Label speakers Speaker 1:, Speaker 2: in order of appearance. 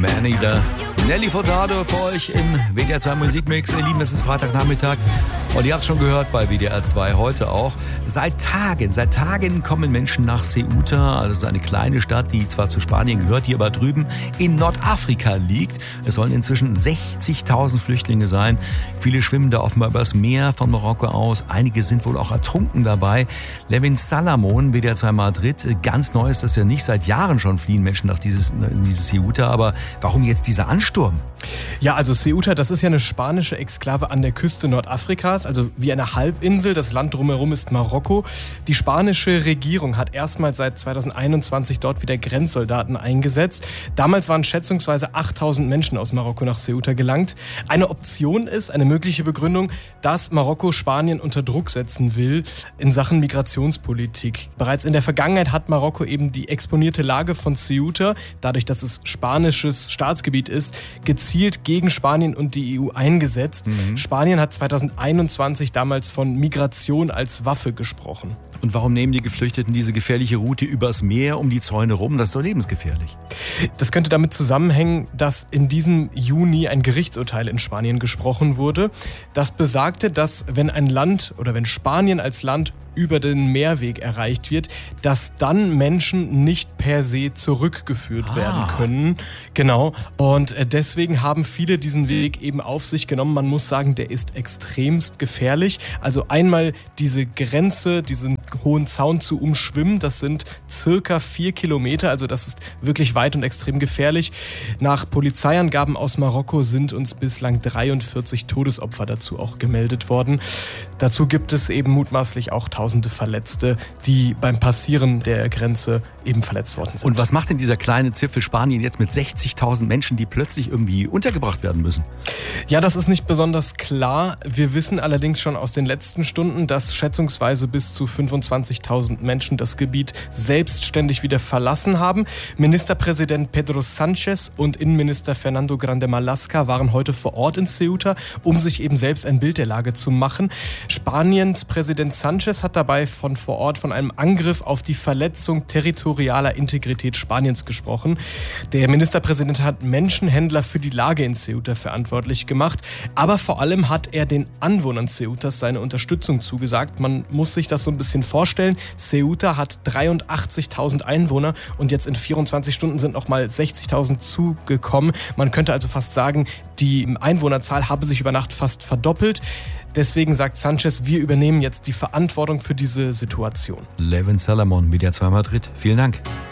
Speaker 1: Maneater. Nelly Furtado für euch im WDR 2 Musikmix. Ihr Lieben, es ist Freitagnachmittag und ihr habt es schon gehört bei WDR 2 heute auch. Seit Tagen kommen Menschen nach Ceuta, also eine kleine Stadt, die zwar zu Spanien gehört, die aber drüben in Nordafrika liegt. Es sollen inzwischen 60.000 Flüchtlinge sein. Viele schwimmen da offenbar übers Meer von Marokko aus. Einige sind wohl auch ertrunken dabei. Levin Salamon, WDR 2 Madrid. Ganz neu ist das ja nicht. Seit Jahren schon fliehen Menschen nach dieses Ceuta. Aber warum jetzt dieser Ansturm?
Speaker 2: Ja, also Ceuta, das ist ja eine spanische Exklave an der Küste Nordafrikas, also wie eine Halbinsel. Das Land drumherum ist Marokko. Die spanische Regierung hat erstmals seit 2021 dort wieder Grenzsoldaten eingesetzt. Damals waren schätzungsweise 8.000 Menschen aus Marokko nach Ceuta gelangt. Eine Option ist, eine mögliche Begründung, dass Marokko Spanien unter Druck setzen will in Sachen Migrationspolitik. Bereits in der Vergangenheit hat Marokko eben die exponierte Lage von Ceuta, dadurch, dass es spanisches Staatsgebiet ist, gezielt gegen Spanien und die EU eingesetzt. Spanien hat 2021 damals von Migration als Waffe gesprochen.
Speaker 1: Und warum nehmen die Geflüchteten diese gefährliche Route übers Meer um die Zäune rum? Das ist doch lebensgefährlich.
Speaker 2: Das könnte damit zusammenhängen, dass in diesem Juni ein Gerichtsurteil in Spanien gesprochen wurde. Das besagte, dass wenn ein Land oder wenn Spanien als Land über den Meerweg erreicht wird, dass dann Menschen nicht per se zurückgeführt werden können. Genau. Und deswegen haben viele diesen Weg eben auf sich genommen. Man muss sagen, der ist extremst gefährlich. Also einmal diese Grenze, diesen hohen Zaun zu umschwimmen, das sind circa 4 Kilometer. Also das ist wirklich weit und extrem gefährlich. Nach Polizeiangaben aus Marokko sind uns bislang 43 Todesopfer dazu auch gemeldet worden. Dazu gibt es eben mutmaßlich auch tausende Verletzte, die beim Passieren der Grenze eben verletzt worden sind.
Speaker 1: Und was macht denn dieser kleine Zipfel Spanien jetzt mit 60.000 Menschen, die plötzlich irgendwie untergebracht werden müssen?
Speaker 2: Ja, das ist nicht besonders klar. Wir wissen allerdings schon aus den letzten Stunden, dass schätzungsweise bis zu 25.000 Menschen das Gebiet selbstständig wieder verlassen haben. Ministerpräsident Pedro Sánchez und Innenminister Fernando Grande Marlaska waren heute vor Ort in Ceuta, um sich eben selbst ein Bild der Lage zu machen. Spaniens Präsident Sánchez hat dabei von vor Ort von einem Angriff auf die Verletzung territorialer Integrität Spaniens gesprochen. Der Ministerpräsident hat Menschenhändler für die Lage in Ceuta verantwortlich gemacht, aber vor allem hat er den Anwohnern Ceutas seine Unterstützung zugesagt. Man muss sich das so ein bisschen vorstellen. Ceuta hat 83.000 Einwohner und jetzt in 24 Stunden sind noch mal 60.000 zugekommen. Man könnte also fast sagen, die Einwohnerzahl habe sich über Nacht fast verdoppelt. Deswegen sagt Sánchez, wir übernehmen jetzt die Verantwortung für diese Situation.
Speaker 1: Levin Salamon, WDR 2 Madrid. Vielen Dank.